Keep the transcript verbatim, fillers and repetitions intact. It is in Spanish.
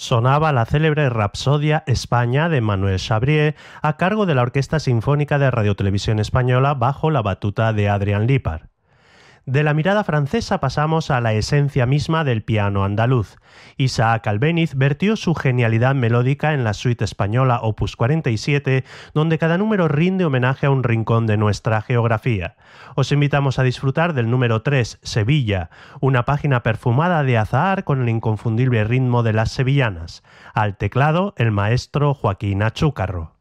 Sonaba la célebre Rapsodia España de Manuel Chabrier a cargo de la Orquesta Sinfónica de Radiotelevisión Española bajo la batuta de Adrián Lípar. De la mirada francesa pasamos a la esencia misma del piano andaluz. Isaac Albéniz vertió su genialidad melódica en la suite española opus cuarenta y siete, donde cada número rinde homenaje a un rincón de nuestra geografía. Os invitamos a disfrutar del número tres, Sevilla, una página perfumada de azahar con el inconfundible ritmo de las sevillanas. Al teclado, el maestro Joaquín Achúcarro.